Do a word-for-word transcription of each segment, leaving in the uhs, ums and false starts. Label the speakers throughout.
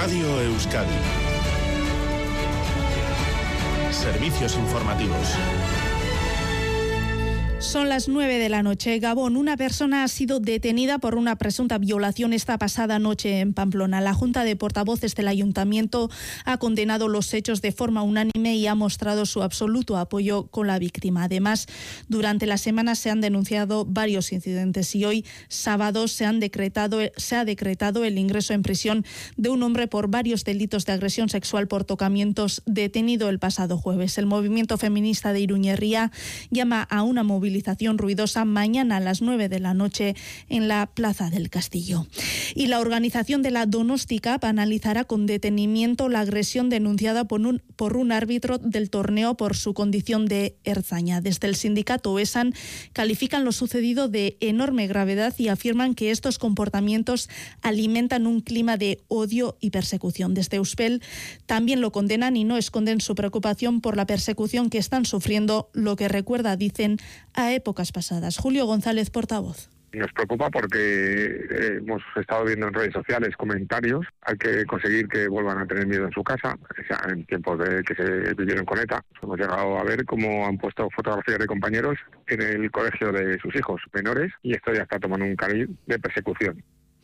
Speaker 1: Radio Euskadi. Servicios informativos.
Speaker 2: Son las nueve de la noche. Gabón, una persona ha sido detenida por una presunta violación esta pasada noche en Pamplona. La Junta de Portavoces del Ayuntamiento ha condenado los hechos de forma unánime y ha mostrado su absoluto apoyo con la víctima. Además, durante la semana se han denunciado varios incidentes y hoy, sábado, se, han decretado, se ha decretado el ingreso en prisión de un hombre por varios delitos de agresión sexual por tocamientos, detenido el pasado jueves. El movimiento feminista de Iruñerría llama a una movilización ruidosa mañana a las nueve de la noche en la Plaza del Castillo. Y la organización de la Donosti Cup analizará con detenimiento la agresión denunciada por un, por un árbitro del torneo por su condición de ertzaina. Desde el sindicato ESAN califican lo sucedido de enorme gravedad y afirman que estos comportamientos alimentan un clima de odio y persecución. Desde Euspel también lo condenan y no esconden su preocupación por la persecución que están sufriendo, lo que recuerda, dicen, a épocas pasadas. Julio González, portavoz.
Speaker 3: Nos preocupa porque eh, hemos estado viendo en redes sociales comentarios. Hay que conseguir que vuelvan a tener miedo en su casa. O sea, en tiempos de que se vivieron con ETA, hemos llegado a ver cómo han puesto fotografías de compañeros en el colegio de sus hijos menores y esto ya está tomando un cariz de persecución.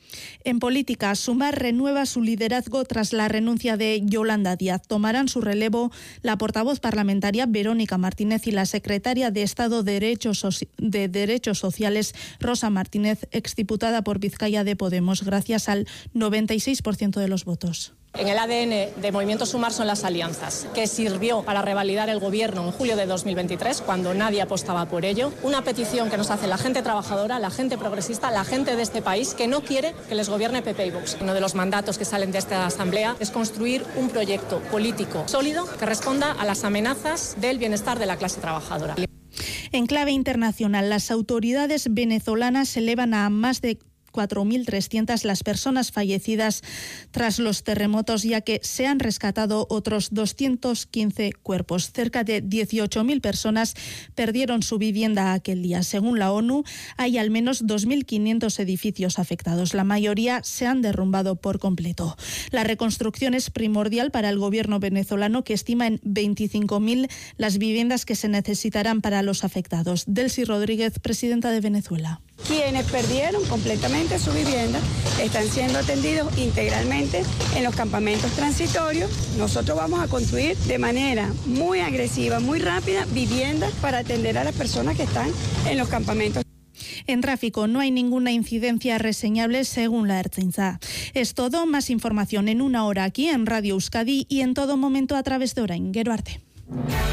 Speaker 2: En política, Sumar renueva su liderazgo tras la renuncia de Yolanda Díaz. Tomarán su relevo la portavoz parlamentaria Verónica Martínez y la secretaria de Estado de Derechos, de Derechos Sociales Rosa Martínez, exdiputada por Vizcaya de Podemos, gracias al noventa y seis por ciento de los votos.
Speaker 4: En el A D N de Movimiento Sumar son las alianzas, que sirvió para revalidar el gobierno en julio de dos mil veintitrés, cuando nadie apostaba por ello. Una petición que nos hace la gente trabajadora, la gente progresista, la gente de este país, que no quiere que les gobierne P P y Vox. Uno de los mandatos que salen de esta asamblea es construir un proyecto político sólido que responda a las amenazas del bienestar de la clase trabajadora.
Speaker 2: En clave internacional, las autoridades venezolanas elevan a más de cuatro mil trescientas las personas fallecidas tras los terremotos, ya que se han rescatado otros doscientos quince cuerpos. Cerca de dieciocho mil personas perdieron su vivienda aquel día. Según la ONU, hay al menos dos mil quinientos edificios afectados. La mayoría se han derrumbado por completo. La reconstrucción es primordial para el gobierno venezolano, que estima en veinticinco mil las viviendas que se necesitarán para los afectados. Delcy Rodríguez, presidenta de Venezuela.
Speaker 5: Quienes perdieron completamente su vivienda están siendo atendidos integralmente en los campamentos transitorios. Nosotros vamos a construir de manera muy agresiva, muy rápida, viviendas para atender a las personas que están en los campamentos.
Speaker 2: En tráfico no hay ninguna incidencia reseñable según la Ertzaintza. Es todo. Más información en una hora aquí en Radio Euskadi y en todo momento a través de Orain. Gero arte.